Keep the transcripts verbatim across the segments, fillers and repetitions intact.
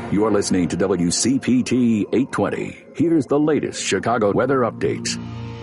You're listening to W C P T eight twenty. Here's the latest Chicago weather updates.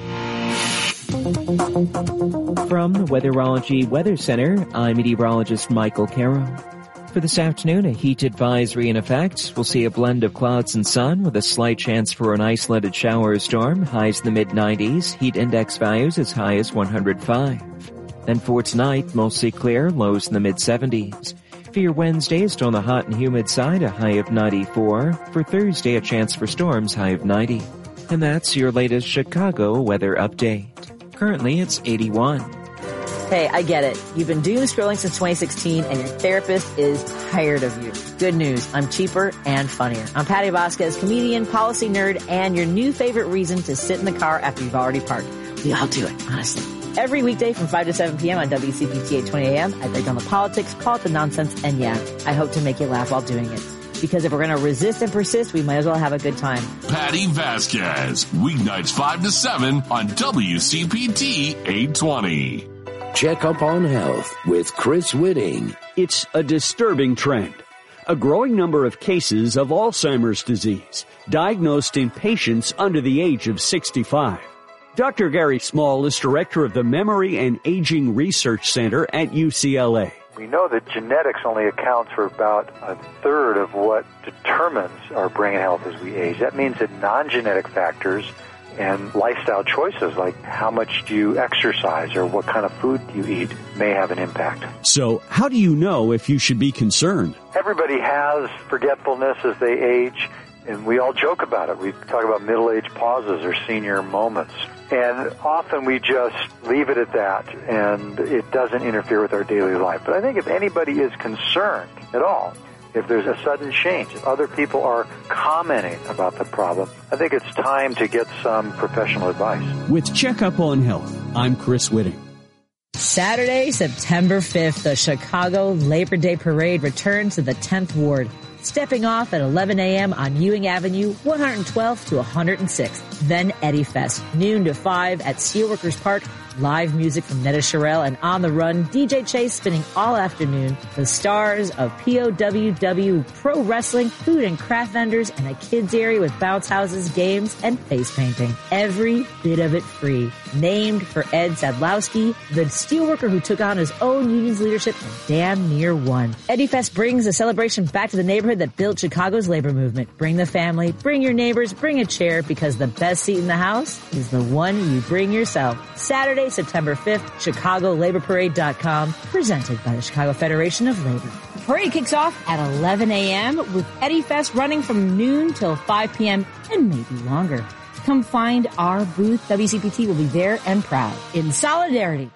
From the Weatherology Weather Center, I'm meteorologist Michael Caro. For this afternoon, a heat advisory in effect. We'll see a blend of clouds and sun with a slight chance for an isolated shower or storm. Highs in the mid nineties, heat index values as high as one hundred five. Then for tonight, mostly clear, lows in the mid seventies. For your Wednesday, still on the hot and humid side, a high of ninety-four. For Thursday, a chance for storms, high of ninety. And that's your latest Chicago weather update. Currently, it's eighty-one. Hey, I get it. You've been doom scrolling since twenty sixteen and your therapist is tired of you. Good news. I'm cheaper and funnier. I'm Patty Vasquez, comedian, policy nerd, and your new favorite reason to sit in the car after you've already parked. We all do it, honestly. Every weekday from five to seven p.m. on W C P T eight twenty a.m., I break down the politics, call it the nonsense, and yeah, I hope to make you laugh while doing it. Because if we're going to resist and persist, we might as well have a good time. Patty Vasquez, weeknights five to seven on W C P T eight twenty. Check up on health with Chris Whitting. It's a disturbing trend. A growing number of cases of Alzheimer's disease diagnosed in patients under the age of sixty-five. Doctor Gary Small is director of the Memory and Aging Research Center at U C L A. We know that genetics only accounts for about a third of what determines our brain health as we age. That means that non-genetic factors and lifestyle choices, like how much do you exercise or what kind of food do you eat, may have an impact. So how do you know if you should be concerned? Everybody has forgetfulness as they age, and we all joke about it. We talk about middle-age pauses or senior moments. And often we just leave it at that, and it doesn't interfere with our daily life. But I think if anybody is concerned at all, if there's a sudden change, if other people are commenting about the problem, I think it's time to get some professional advice. With Checkup on Health, I'm Chris Whitting. Saturday, September fifth, the Chicago Labor Day Parade returns to the tenth Ward. Stepping off at eleven a.m. on Ewing Avenue, one hundred twelfth to one hundred sixth. Then Eddie Fest, noon to five at Steelworkers Park. Live music from Netta Sherrill and On the Run, D J Chase spinning all afternoon. The stars of P O W W Pro Wrestling, food and craft vendors, and a kids area with bounce houses, games, and face painting. Every bit of it free. Named for Ed Sadlowski, the steelworker who took on his own union's leadership and damn near won. Eddie Fest brings a celebration back to the neighborhood that built Chicago's labor movement. Bring the family, bring your neighbors, bring a chair, because the best seat in the house is the one you bring yourself. Saturday, September fifth, Chicago Labor Parade dot com, presented by the Chicago Federation of Labor. The parade kicks off at eleven a.m. with Eddie Fest running from noon till five p.m. and maybe longer. Come find our booth. W C P T will be there and proud. In solidarity.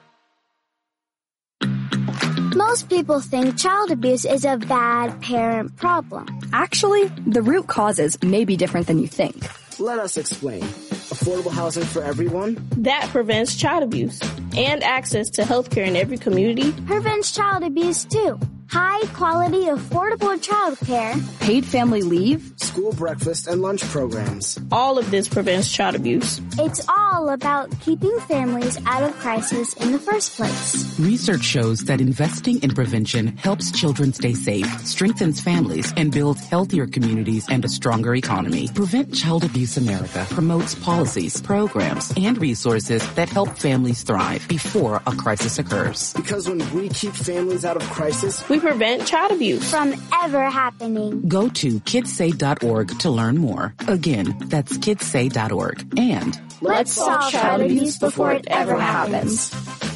Most people think child abuse is a bad parent problem. Actually, the root causes may be different than you think. Let us explain. Affordable housing for everyone. That prevents child abuse. And access to health care in every community. Prevents child abuse too. High quality, affordable child care. Paid family leave. School breakfast and lunch programs. All of this prevents child abuse. It's all about keeping families out of crisis in the first place. Research shows that investing in prevention helps children stay safe, strengthens families, and builds healthier communities and a stronger economy. Prevent Child Abuse America promotes policies, programs, and resources that help families thrive before a crisis occurs. Because when we keep families out of crisis, we prevent child abuse from ever happening. Go to kids say dot org to learn more. Again, that's kids say dot org. And let's solve child abuse before it ever happens.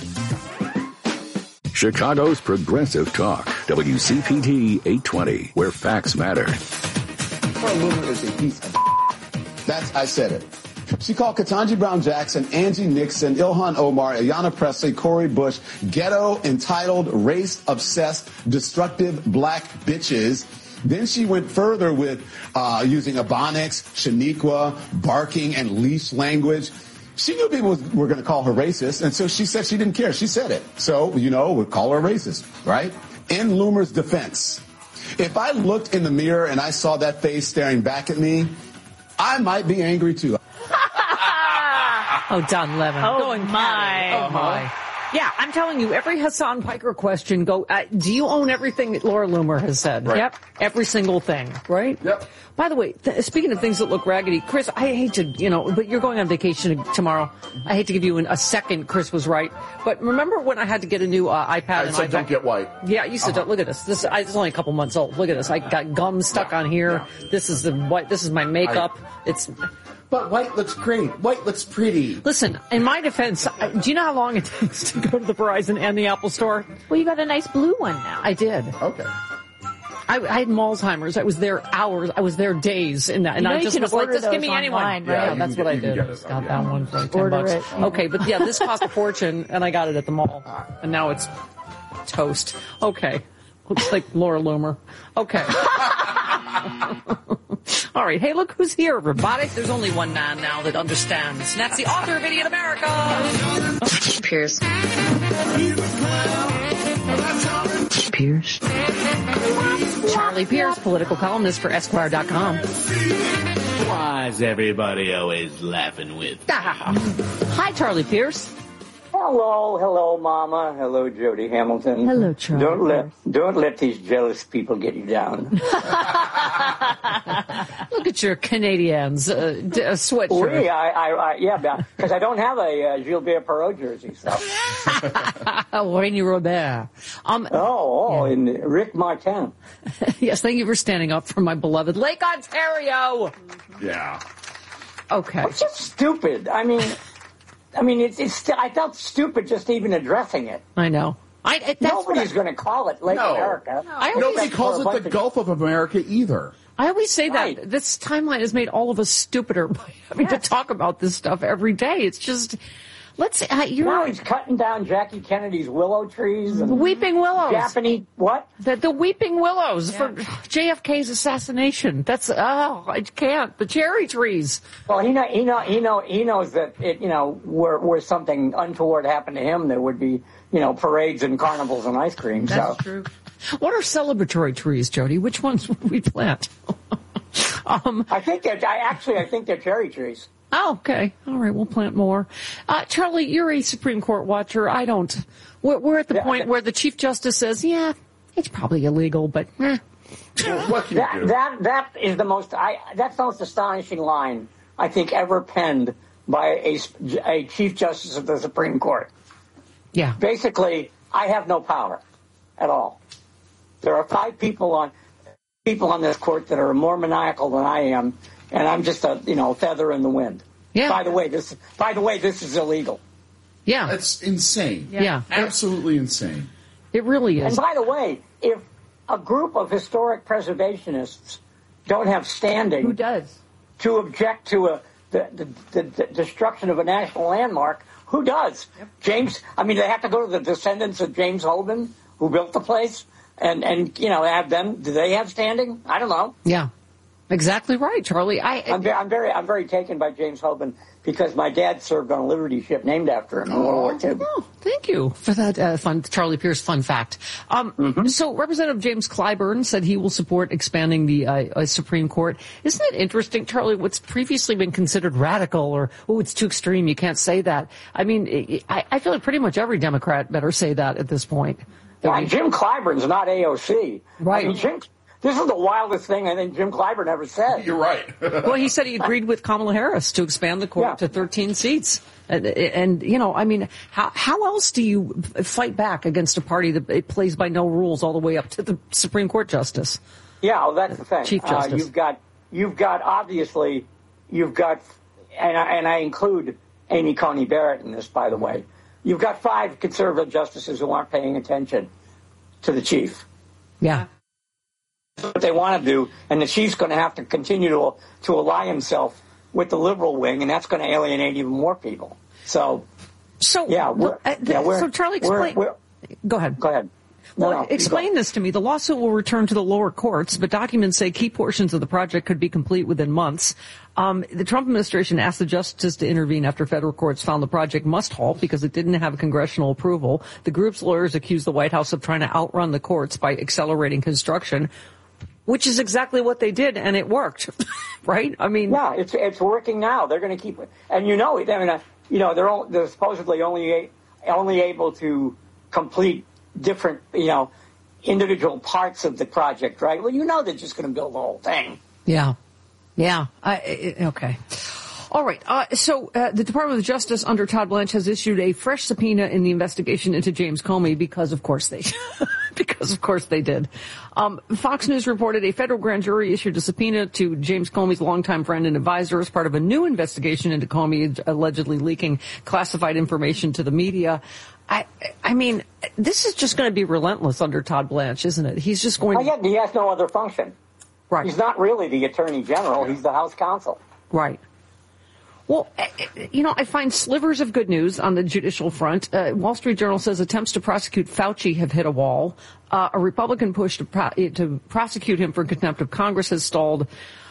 Chicago's Progressive Talk, W C P T eight twenty, where facts matter. Her movement is a piece of That's, I said it. She called Ketanji Brown Jackson, Angie Nixon, Ilhan Omar, Ayanna Pressley, Cori Bush, ghetto, entitled, race-obsessed, destructive black bitches. Then she went further with uh using Ebonics, Shaniqua, barking, and leash language. She knew people was, were going to call her racist, and so she said she didn't care. She said it. So, you know, we'd call her racist, right? In Loomer's defense, if I looked in the mirror and I saw that face staring back at me, I might be angry too. Oh, Don Lemon. Oh, Going my. Oh, my. Yeah, I'm telling you, every Hassan Piker question, go, uh, do you own everything that Laura Loomer has said? Right. Yep. Every single thing, right? Yep. By the way, th- speaking of things that look raggedy, Chris, I hate to, you know, but you're going on vacation tomorrow. I hate to give you an, a second, Chris was right. But remember when I had to get a new uh, iPad? I and said iPad? don't get white. Yeah, you said, Uh-huh. don't, look at this. This I, it's only a couple months old. Look at this. I got gum stuck on here. Yeah. This is the white. This is my makeup. I, it's. But white looks great. White looks pretty. Listen, in my defense, I, do you know how long it takes to go to the Verizon and the Apple store? Well, you got a nice blue one now. I did. Okay. I, I had Alzheimer's. I was there hours. I was there days in that, and you know I just you was like, order "Just give me those anyone." online, Yeah, right? that's can what get- I you did. can get Just it. got Yeah. that one for like ten Order bucks. it, yeah. Okay, but yeah, this cost a fortune, and I got it at the mall, and now it's toast. Okay, looks like Laura Loomer. Okay. All right. Hey, look who's here, everybody. There's only one man now that understands, and that's the author of Idiot America. Pierce. Pierce. Charlie Pierce, political columnist for Esquire dot com. Why is everybody always laughing with? Hi, Charlie Pierce. Hello, hello, Mama. Hello, Jody Hamilton. Hello, Charlie. Don't let don't let these jealous people get you down. Look at your Canadians uh, d- uh, sweatshirt. Oui, I, I, I, yeah, because I don't have a uh, Gilbert Perrault jersey. So. Rainy Robert. Um, oh, oh, yeah. and Rick Martin. Yes, thank you for standing up for my beloved Lake Ontario. Yeah. Okay. It's just stupid. I mean, I mean, it's it's. St- I felt stupid just even addressing it. I know. I, it, that's Nobody's going to call it Lake No. America. No. I always- Nobody calls it the Gulf of America either. I always say Right. that this timeline has made all of us stupider by having to talk about this stuff every day. It's just, let's say, uh, you're Now he's cutting down Jackie Kennedy's willow trees. And the weeping willows. Japanese, what? The, the weeping willows for J F K's assassination. That's, oh, I can't. The cherry trees. Well, he know, he know, he know, he knows that it, you know, were were something untoward happened to him, there would be, you know, parades and carnivals and ice cream. That's so. true. What are celebratory trees, Jody? Which ones would we plant? um, I think they're, I actually, I think they're cherry trees. Oh, okay. All right, we'll plant more. Uh, Charlie, you're a Supreme Court watcher. I don't. We're, we're at the Yeah, point okay. where the Chief Justice says, yeah, it's probably illegal, but eh. Well, what can you That, do? that, that is the most, I, that's the most astonishing line I think ever penned by a, a Chief Justice of the Supreme Court. Yeah. Basically, I have no power at all. There are five people on people on this court that are more maniacal than I am, and I'm just a you know feather in the wind. Yeah. By the way, this by the way, this is illegal. Yeah. That's insane. Yeah. Absolutely insane. It really And is. by the way, if a group of historic preservationists don't have standing, Who does? to object to a the, the, the, the destruction of a national landmark, who does? Yep. James. I mean, they have to go to the descendants of James Hoban, who built the place. And, and you know, have them, do they have standing? I don't know. Yeah. Exactly right, Charlie. I, I'm, very, I'm very I'm very taken by James Hoban because my dad served on a Liberty ship named after him in World War Two. Oh, thank you for that uh, fun Charlie Pierce fun fact. Um, Mm-hmm. So Representative James Clyburn said he will support expanding the uh, uh, Supreme Court. Isn't it interesting, Charlie, what's previously been considered radical or, oh, it's too extreme, you can't say that. I mean, I, I feel like pretty much every Democrat better say that at this point. Yeah, and Jim Clyburn's not A O C. Right. I mean, Jim, this is the wildest thing I think Jim Clyburn ever said. You're right. Well, he said he agreed with Kamala Harris to expand the court Yeah. to thirteen seats. And, and, you know, I mean, how how else do you fight back against a party that it plays by no rules all the way up to the Supreme Court justice? Yeah, well, that's the thing. Chief Justice. Uh, you've got, you've got obviously, you've got, and I, and I include Amy Coney Barrett in this, by the way. You've got five conservative justices who aren't paying attention to the chief. Yeah. That's what they want to do, and the chief's going to have to continue to to ally himself with the liberal wing, and that's going to alienate even more people. So, so yeah, we're, uh, yeah, we're, so Charlie, we're, explain. we're, go ahead. Go ahead. Well, No, no, explain this to me. The lawsuit will return to the lower courts, but documents say key portions of the project could be complete within months. Um, the Trump administration asked the justice to intervene after federal courts found the project must halt because it didn't have congressional approval. The group's lawyers accused the White House of trying to outrun the courts by accelerating construction, which is exactly what they did, and it worked, right? I mean, yeah, it's it's working now. They're going to keep it, and you know, I mean, uh, you know, they're all, they're supposedly only eight only able to complete different, you know, individual parts of the project, right? Well, you know they're just going to build the whole thing. Yeah. Yeah. I, okay. All right. Uh, so uh, the Department of Justice under Todd Blanche has issued a fresh subpoena in the investigation into James Comey because, of course, they because, of course, they did. Um, Fox News reported a federal grand jury issued a subpoena to James Comey's longtime friend and advisor as part of a new investigation into Comey allegedly leaking classified information to the media. I, I mean, this is just going to be relentless under Todd Blanche, isn't it? He's just going to... Oh, yeah, he has no other function. Right. He's not really the Attorney General. He's the House Counsel. Right. Well, you know, I find slivers of good news on the judicial front. Uh, Wall Street Journal says attempts to prosecute Fauci have hit a wall. Uh, a Republican push to, pro- to prosecute him for contempt of Congress has stalled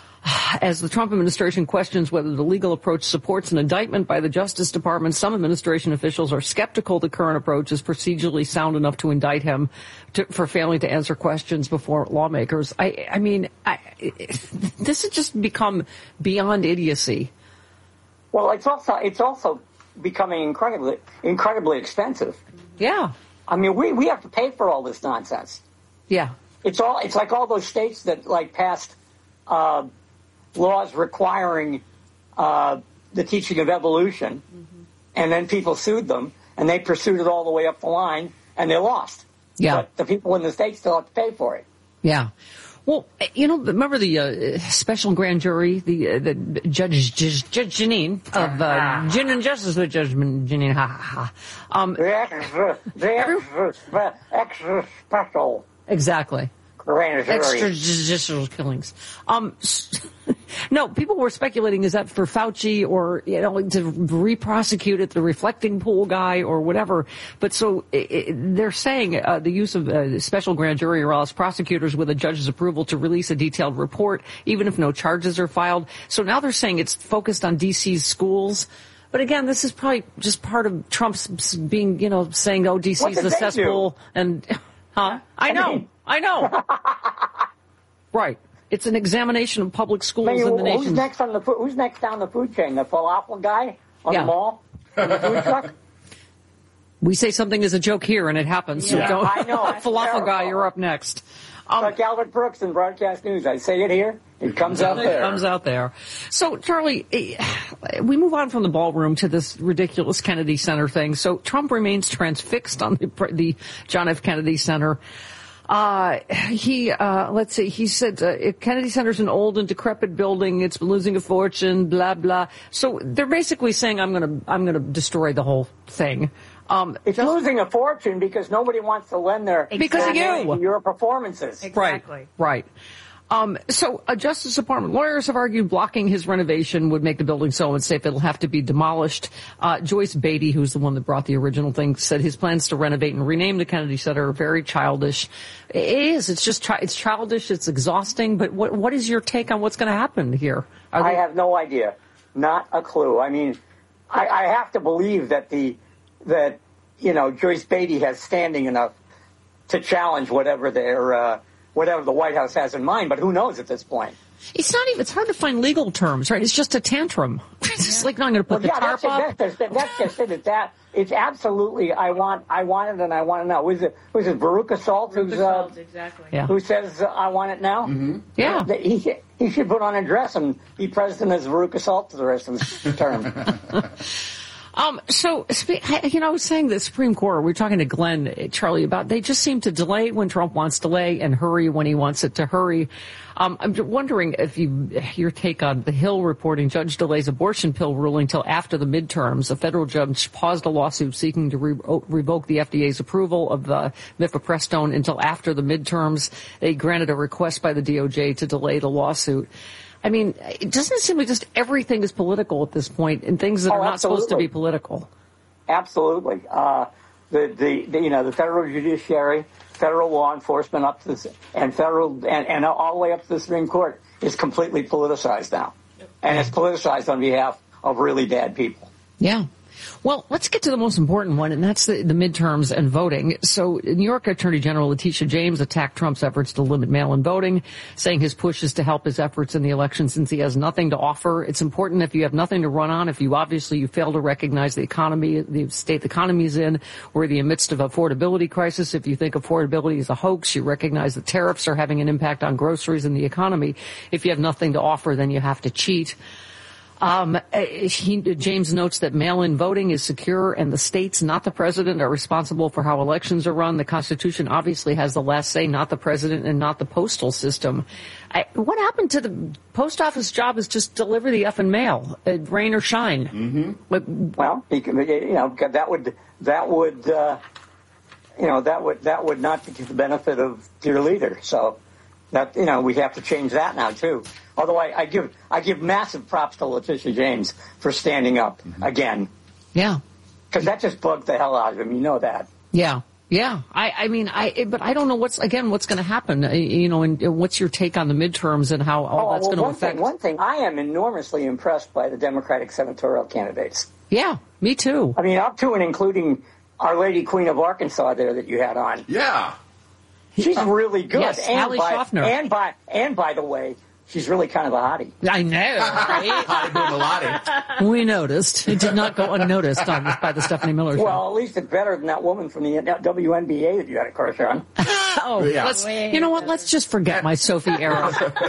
as the Trump administration questions whether the legal approach supports an indictment by the Justice Department. Some administration officials are skeptical the current approach is procedurally sound enough to indict him to, for failing to answer questions before lawmakers. I, I mean, I, this has just become beyond idiocy. Well, it's also it's also becoming incredibly incredibly expensive. Yeah. I mean, we, we have to pay for all this nonsense. Yeah. It's all it's like all those states that like passed uh, laws requiring uh, the teaching of evolution, mm-hmm. and then people sued them, and they pursued it all the way up the line, and they lost. Yeah. But the people in the state still have to pay for it. Yeah. Well, you know, remember the uh, special grand jury, the uh, the Judge Judge, Judge Janine of uh, Gin and Justice with Judge Janine. Ha ha ha. Um, the extra, the extra, extra special. Exactly. Grand jury. Extrajudicial killings. Um, no, people were speculating, is that for Fauci or, you know, to re-prosecute it, the reflecting pool guy or whatever. But so it, it, they're saying uh, the use of a special grand jury allows prosecutors with a judge's approval to release a detailed report, even if no charges are filed. So now they're saying it's focused on D C's schools. But again, this is probably just part of Trump's being, you know, saying, oh, D C's the cesspool. Do? And, huh? I know. I mean, I know. Right. It's an examination of public schools I mean, in the nation. Who's next on the food, Who's next down the food chain? The falafel guy on yeah. the mall? On the food truck? We say something is a joke here, and it happens. Yeah, so don't, I know. falafel guy, you're up next. Um, like Albert Brooks in Broadcast News. I say it here, it comes out there. It comes out there. So, Charlie, we move on from the ballroom to this ridiculous Kennedy Center thing. So Trump remains transfixed on the, the John F. Kennedy Center. Uh, he, uh, let's see, he said, uh, Kennedy Center's an old and decrepit building. It's losing a fortune, blah, blah. So they're basically saying, I'm going to, I'm going to destroy the whole thing. Um, it's just, losing a fortune because nobody wants to lend their because of you. your performances. Exactly. Right. Right. Um, so uh, Justice Department lawyers have argued blocking his renovation would make the building so unsafe it'll have to be demolished. Uh, Joyce Beatty, who's the one that brought the original thing, said his plans to renovate and rename the Kennedy Center are very childish. It is. It's just chi- it's childish. It's exhausting. But what what is your take on what's going to happen here? Are I they- have no idea. Not a clue. I mean, I, I have to believe that the that you know Joyce Beatty has standing enough to challenge whatever their. Uh, whatever the White House has in mind, but who knows at this point? It's not even, it's hard to find legal terms, right? It's just a tantrum. It's just like, no, I'm going to put well, the yeah, tarp that's, up. That's, that's, that's just it. It's, that, it's absolutely, I want I want it and I want it now. Who's it, who's it Veruca Salt? Veruca who's, Salt, uh, exactly. Yeah. Who says, uh, I want it now? Mm-hmm. Yeah. He, he should put on a dress and be president as Veruca Salt for the rest of his term. Um, so, you know, I was saying the Supreme Court, we were talking to Glenn, Charlie, about they just seem to delay when Trump wants delay and hurry when he wants it to hurry. Um, I'm wondering if you, your take on the Hill reporting judge delays abortion pill ruling till after the midterms. A federal judge paused a lawsuit seeking to re- revoke the F D A's approval of the mifepristone until after the midterms. They granted a request by the D O J to delay the lawsuit. I mean, it doesn't seem like just everything is political at this point and things that oh, are not absolutely. supposed to be political. Absolutely. Uh, the, the, the, you know, the federal judiciary, federal law enforcement up to this, and federal, and, and all the way up to the Supreme Court is completely politicized now. And it's politicized on behalf of really bad people. Yeah. Well, let's get to the most important one, and that's the, the midterms and voting. So New York Attorney General Letitia James attacked Trump's efforts to limit mail-in voting, saying his push is to help his efforts in the election since he has nothing to offer. It's important if you have nothing to run on, if you obviously you fail to recognize the economy, the state the economy is in, we're in the midst of affordability crisis. If you think affordability is a hoax, you recognize that tariffs are having an impact on groceries and the economy. If you have nothing to offer, then you have to cheat. Um, he, James notes that mail-in voting is secure and the states, not the president, are responsible for how elections are run. The Constitution obviously has the last say, not the president and not the postal system. I, what happened to the post office job is just deliver the effing mail, uh, rain or shine. Mm-hmm. But, well, you know, that would, that would, uh, you know, that would, that would not be to the benefit of your leader. So that, you know, we have to change that now too. Although I, I give I give massive props to Letitia James for standing up mm-hmm. again. Yeah, because that just bugged the hell out of him. You know that. Yeah, yeah. I, I mean, I but I don't know what's again what's going to happen. You know, and what's your take on the midterms and how all oh, that's well, going to one affect? Thing, one thing, I am enormously impressed by the Democratic senatorial candidates. Yeah, me too. I mean, up to and including Our Lady Queen of Arkansas there that you had on. Yeah, she's really good. Yes, and Allie by, Schaffner. And by and by the way. She's really kind of a hottie. I know, right? Hottie boom We noticed. It did not go unnoticed on this, by the Stephanie Miller show. Well, at least it's better than that woman from the W N B A that you had a crush on. oh, yeah. let's, you know what? Let's just forget my Sophie era.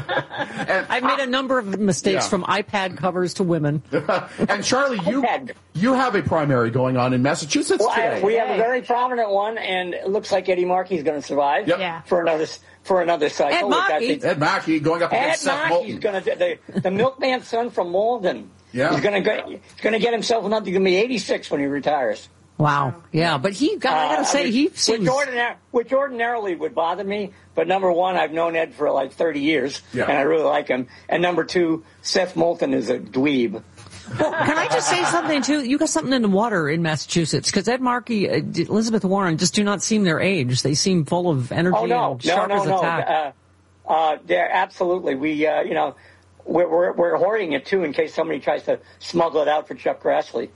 I've made a number of mistakes yeah. from iPad covers to women. And Charlie, you you have a primary going on in Massachusetts well, today. I, we have a very prominent one, and it looks like Eddie Markey's going to survive yep. yeah. for another for another cycle. Ed Markey. Ed Markey going up against Ed Seth Markey's Moulton. going to the the milkman's son from Malden. Yeah, he's going to go, he's going to get himself another. He's going to be eighty-six when he retires. Wow. Yeah, but he got. I got to uh, say, I mean, he seems. Which, ordinar- which ordinarily would bother me, but number one, I've known Ed for like thirty years, yeah. and I really like him. And number two, Seth Moulton is a dweeb. Well, can I just say something too? You got something in the water in Massachusetts because Ed Markey, uh, Elizabeth Warren just do not seem their age. They seem full of energy oh, no. and sharp no, no, as no. attack. Uh, uh, they're absolutely. We, uh, you know, we're, we're we're hoarding it too in case somebody tries to smuggle it out for Chuck Grassley.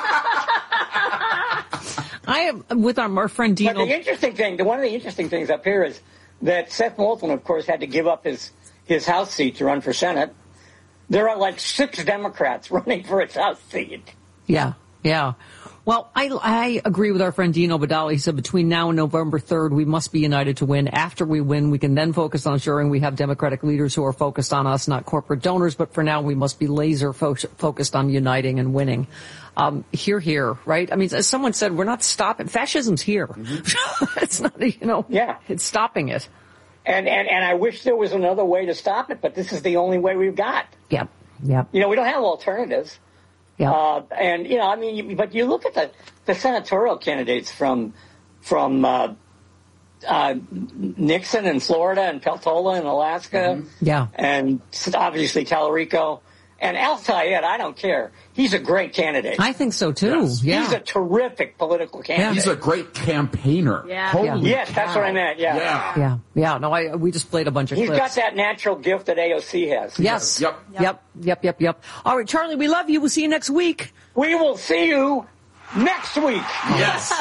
I am with our, our friend Dino. But the interesting thing, the, one of the interesting things up here is that Seth Moulton, of course, had to give up his his House seat to run for Senate. There are like six Democrats running for his House seat. Yeah, yeah. Well, I, I agree with our friend Dino Badali. He said between now and November third, we must be united to win. After we win, we can then focus on ensuring we have Democratic leaders who are focused on us, not corporate donors. But for now, we must be laser fo- focused on uniting and winning. Um, here, here, right? I mean, as someone said, we're not stopping. Fascism's here. Mm-hmm. It's not, you know, yeah, it's stopping it. And, and, and I wish there was another way to stop it, but this is the only way we've got. Yep, yep. You know, we don't have alternatives. Yeah. Uh, and, you know, I mean, you, but you look at the, the senatorial candidates from, from, uh, uh, Nixon in Florida and Peltola in Alaska. Mm-hmm. Yeah. And obviously Tallarico. And Al Sayed, I don't care. He's a great candidate. I think so, too. Yes. Yeah. He's a terrific political candidate. He's a great campaigner. Yeah. Holy yes, cow. that's what I meant. Yeah. Yeah. Yeah. Yeah. No, I, we just played a bunch of He's clips. got that natural gift that A O C has. Yes. Yep. Yep. Yep. Yep. Yep. All right, Charlie, we love you. We'll see you next week. We will see you next week. Yes.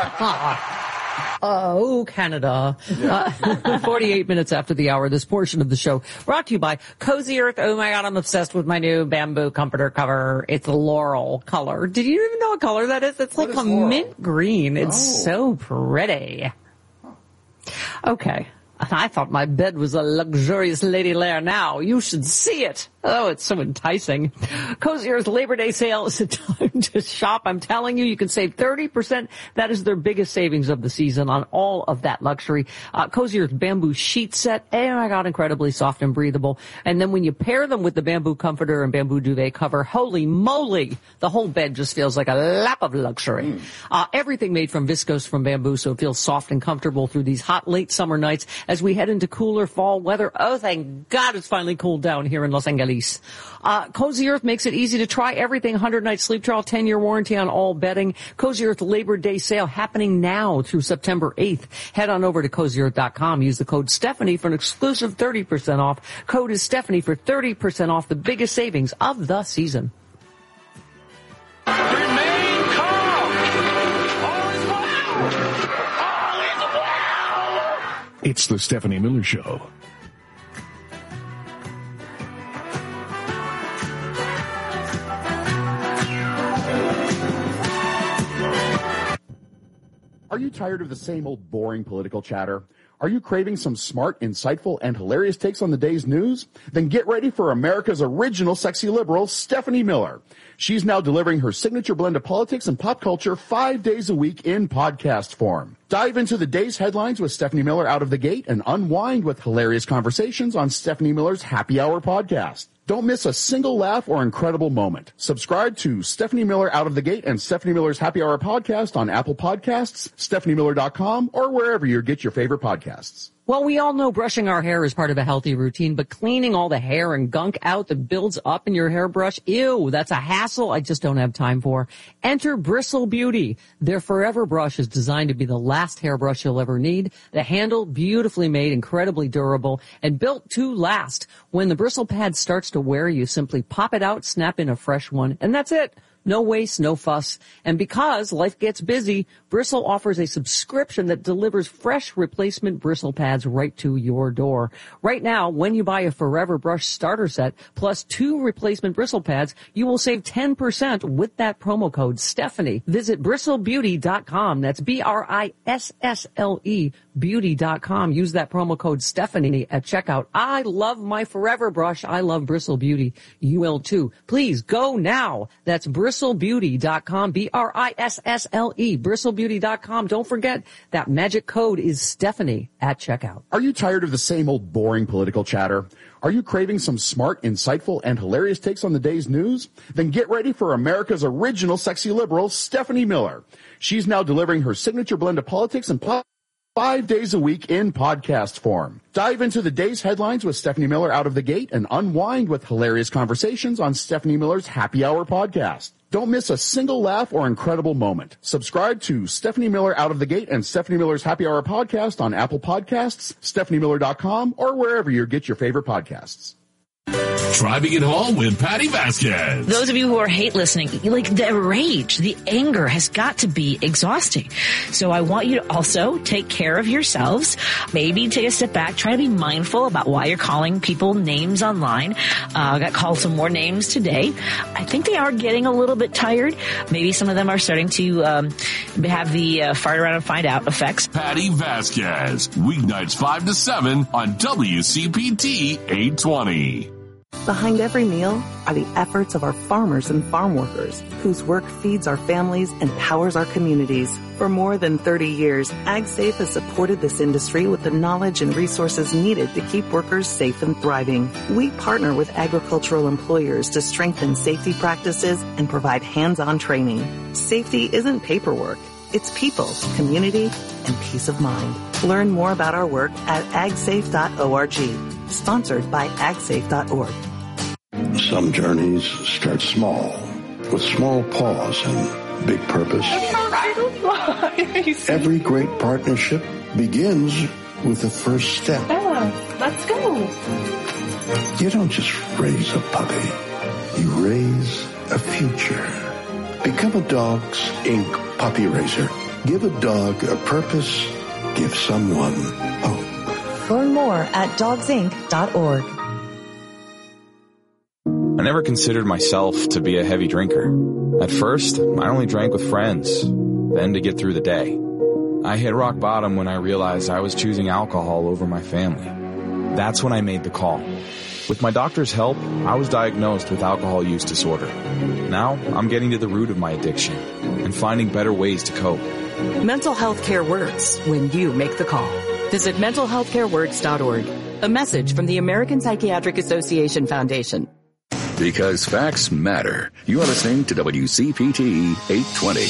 Oh, Canada. Yeah. Uh, forty-eight minutes after the hour, this portion of the show brought to you by Cozy Earth. Oh my God, I'm obsessed with my new bamboo comforter cover. It's laurel color. Did you even know what color that is? It's what like is a laurel? mint green. It's Oh. so pretty. Okay. I thought my bed was a luxurious lady lair. Now you should see it. Oh, it's so enticing. Cozy Earth Labor Day sale is a time to shop. I'm telling you, you can save thirty percent. That is their biggest savings of the season on all of that luxury. Uh, Cozy Earth bamboo sheet set. Oh my God, incredibly soft and breathable. And then when you pair them with the bamboo comforter and bamboo duvet cover, holy moly, the whole bed just feels like a lap of luxury. Mm. Uh, everything made from viscose from bamboo, so it feels soft and comfortable through these hot late summer nights as we head into cooler fall weather. Oh, thank God it's finally cooled down here in Los Angeles. Uh, Cozy Earth makes it easy to try everything. one hundred night sleep trial, ten year warranty on all bedding. Cozy Earth Labor Day sale happening now through September eighth. Head on over to cozy earth dot com. Use the code Stephanie for an exclusive thirty percent off. Code is Stephanie for thirty percent off the biggest savings of the season. Remain It's the Stephanie Miller Show. Are you tired of the same old boring political chatter? Are you craving some smart, insightful, and hilarious takes on the day's news? Then get ready for America's original sexy liberal, Stephanie Miller. She's now delivering her signature blend of politics and pop culture five days a week in podcast form. Dive into the day's headlines with Stephanie Miller out of the gate and unwind with hilarious conversations on Stephanie Miller's Happy Hour podcast. Don't miss a single laugh or incredible moment. Subscribe to Stephanie Miller Out of the Gate and Stephanie Miller's Happy Hour podcast on Apple Podcasts, stephanie miller dot com, or wherever you get your favorite podcasts. Well, we all know brushing our hair is part of a healthy routine, but cleaning all the hair and gunk out that builds up in your hairbrush, ew, that's a hassle I just don't have time for. Enter Bristle Beauty. Their Forever Brush is designed to be the last hairbrush you'll ever need. The handle, beautifully made, incredibly durable, and built to last. When the bristle pad starts to wear, you simply pop it out, snap in a fresh one, and that's it. No waste, no fuss. And because life gets busy, Bristle offers a subscription that delivers fresh replacement bristle pads right to your door. Right now, when you buy a Forever Brush starter set plus two replacement bristle pads, you will save ten percent with that promo code Stephanie. Visit bristle beauty dot com. That's B R I S S L E beauty dot com. Use that promo code Stephanie at checkout. I love my Forever Brush. I love Bristle Beauty. You will too. Please go now. That's bristle beauty dot com. B R I S S L E. bristle beauty dot com. Don't forget that magic code is Stephanie at checkout. Are you tired of the same old boring political chatter? Are you craving some smart, insightful, and hilarious takes on the day's news? Then get ready for America's original sexy liberal, Stephanie Miller. She's now delivering her signature blend of politics and pop five days a week in podcast form. Dive into the day's headlines with Stephanie Miller out of the gate and unwind with hilarious conversations on Stephanie Miller's Happy Hour podcast. Don't miss a single laugh or incredible moment. Subscribe to Stephanie Miller Out of the Gate and Stephanie Miller's Happy Hour podcast on Apple Podcasts, stephanie miller dot com, or wherever you get your favorite podcasts. Driving it home with Patty Vasquez. Those of you who are hate listening, like the rage, the anger has got to be exhausting. So I want you to also take care of yourselves. Maybe take a step back. Try to be mindful about why you're calling people names online. Uh, I got called some more names today. I think they are getting a little bit tired. Maybe some of them are starting to um, have the uh, fart around and find out effects. Patty Vasquez, weeknights five to seven on W C P T eight twenty. Behind every meal are the efforts of our farmers and farm workers, whose work feeds our families and powers our communities. For more than thirty years, AgSafe has supported this industry with the knowledge and resources needed to keep workers safe and thriving. We partner with agricultural employers to strengthen safety practices and provide hands-on training. Safety isn't paperwork. It's people, community, and peace of mind. Learn more about our work at ag safe dot org. Sponsored by ag safe dot org. Some journeys start small, with small pause and big purpose. Every great partnership begins with the first step. Bella, let's go. You don't just raise a puppy. You raise a future. Become a Dogs Incorporated puppy raiser. Give a dog a purpose. Give someone hope. Learn more at dogs inc dot org. I never considered myself to be a heavy drinker. At first, I only drank with friends, then to get through the day. I hit rock bottom when I realized I was choosing alcohol over my family. That's when I made the call. With my doctor's help, I was diagnosed with alcohol use disorder. Now, I'm getting to the root of my addiction and finding better ways to cope. Mental health care works when you make the call. Visit mental health care works dot org. A message from the American Psychiatric Association Foundation. Because facts matter. You are listening to W C P T eight twenty.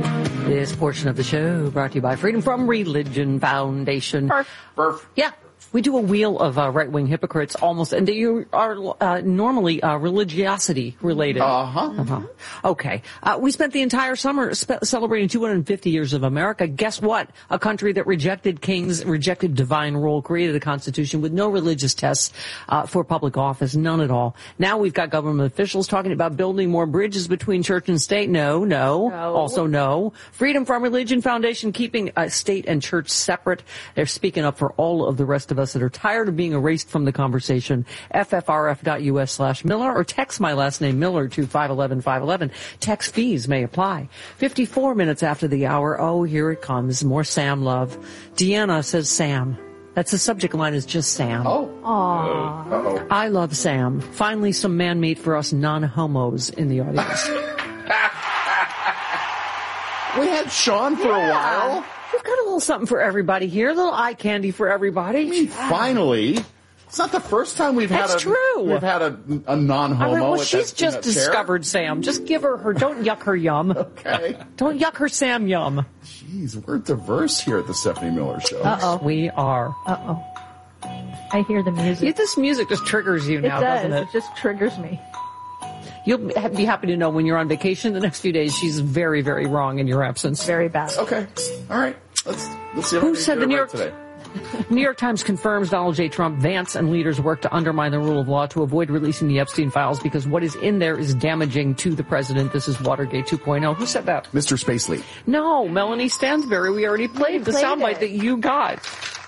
This portion of the show brought to you by Freedom from Religion Foundation. Burf. Burf. Yeah. We do a wheel of uh, right-wing hypocrites almost, and they are uh, normally uh, religiosity related. Uh-huh. uh-huh. Okay. Uh, we spent the entire summer spe- celebrating two hundred fifty years of America. Guess what? A country that rejected kings, rejected divine rule, created a constitution with no religious tests uh, for public office, none at all. Now we've got government officials talking about building more bridges between church and state. No, no. No. Also no. Freedom from Religion Foundation keeping uh, state and church separate. They're speaking up for all of the rest of us that are tired of being erased from the conversation. F F R F dot U S slash Miller or text my last name Miller to five one one five one one. Text fees may apply. fifty-four minutes after the hour. Oh, here it comes. More Sam love. Deanna says Sam. That's the subject line is just Sam. Oh. Aww. Uh-oh. I love Sam. Finally some man meat for us non-homos in the audience. We had Sean for yeah. a while. We've got a little something for everybody here, a little eye candy for everybody. I mean, finally. It's not the first time we've That's had a true. we've had a, a non-homo. I mean, well, at she's that, just in that chair. discovered Sam. Just give her her. Don't yuck her yum. Okay. Don't yuck her Sam yum. Jeez, we're diverse here at the Stephanie Miller Show. Uh oh. We are. Uh oh. I hear the music. Yeah, this music just triggers you now, it does. doesn't it? It just triggers me. You'll be happy to know when you're on vacation the next few days, she's very, very wrong in your absence. Very bad. Okay. All right. Let's let's see. If Who I can said get the it New right York today? New York Times confirms Donald J. Trump, Vance, and leaders work to undermine the rule of law to avoid releasing the Epstein files because what is in there is damaging to the president. This is Watergate two point oh. Who said that? Mister Spacely. No, Melanie Stansberry. We already played the played soundbite it. that you got.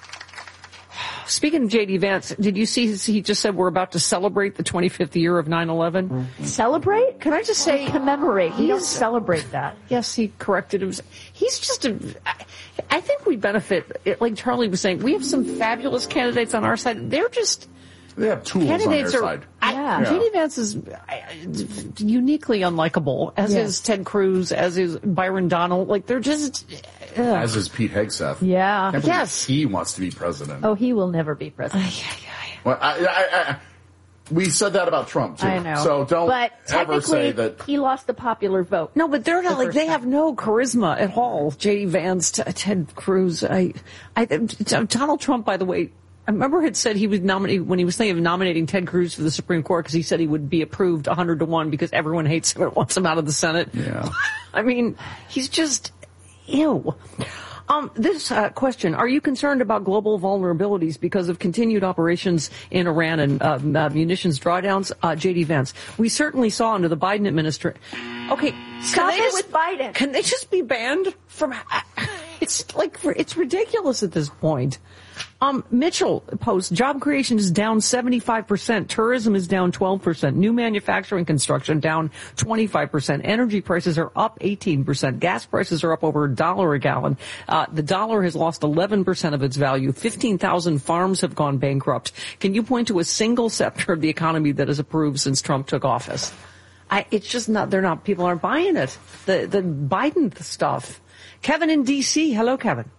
Speaking of J D. Vance, did you see he just said we're about to celebrate the twenty-fifth year of nine eleven? Mm-hmm. Celebrate? Can I just say... We commemorate. We don't He's- celebrate that. Yes, he corrected him. He's just a... I think we benefit, like Charlie was saying, we have some fabulous candidates on our side. They're just... They have tools on their Candidates are... side. I, Yeah. J D. Vance is I- uniquely unlikable, as Yes. is Ted Cruz, as is Byron Donald. Like, they're just... ugh. As is Pete Hegseth. Yeah. Can't believe Yes. he wants to be president. Oh, he will never be president. Well, I, I, I, we said that about Trump too. I know. So don't but ever say technically, that. he lost the popular vote. No, but they're not The like, first they time. have no charisma at all. J D. Vance, T- Ted Cruz, I, I, Donald Trump, by the way, I remember had said he would nominate, when he was thinking of nominating Ted Cruz for the Supreme Court, because he said he would be approved one hundred to one because everyone hates him and wants him out of the Senate. Yeah. I mean, he's just, ew. Um, this uh, question, are you concerned about global vulnerabilities because of continued operations in Iran and uh, uh, munitions drawdowns? Uh, J D. Vance, we certainly saw under the Biden administration. Okay, Stop can they it just, with Biden. Can they just be banned from... It's like, it's ridiculous at this point. Um, Mitchell posts, job creation is down seventy-five percent. Tourism is down twelve percent. New manufacturing construction down twenty-five percent. Energy prices are up eighteen percent. Gas prices are up over a dollar a gallon. Uh, the dollar has lost eleven percent of its value. fifteen thousand farms have gone bankrupt. Can you point to a single sector of the economy that has improved since Trump took office? I, it's just not, they're not, people aren't buying it. The, the Biden stuff. Kevin in D C. Hello, Kevin.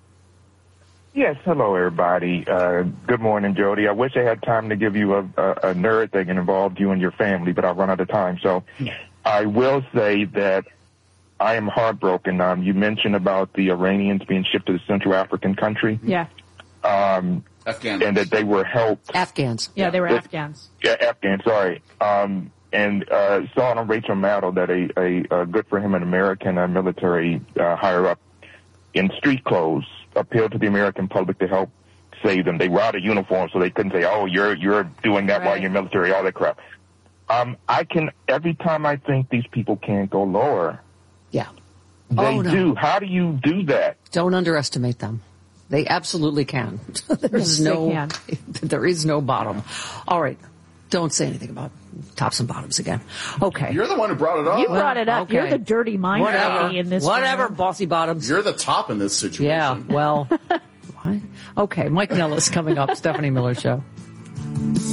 Yes, hello, everybody. Uh, good morning, Jody. I wish I had time to give you a, a, a nerd thing that involved you and your family, but I've run out of time. So I will say that I am heartbroken. Um, you mentioned about the Iranians being shipped to the Central African country. Yeah. Um, Afghans. And that they were helped. Afghans. Yeah, they were That- Afghans. Yeah, Afghans, sorry. Um, and uh, saw on Rachel Maddow that a, a, a good for him, an American uh, military uh, higher up in street clothes appealed to the American public to help save them. They were out of uniform, so they couldn't say, "Oh, you're you're doing that while Right. you're military," all that crap. Um, I can every time I think these people can't go lower, Yeah. they Oh, no. do. How do you do that? Don't underestimate them. They absolutely can. There's Yes, they no, can. there is no bottom. All right. Don't say anything about tops and bottoms again. Okay. You're the one who brought it up. You brought it up. Okay. You're the dirty mind Whatever. lady in this Whatever, room. bossy bottoms. You're the top in this situation. Yeah, well. What? Okay, Mike Nellis coming up, Stephanie Miller Show.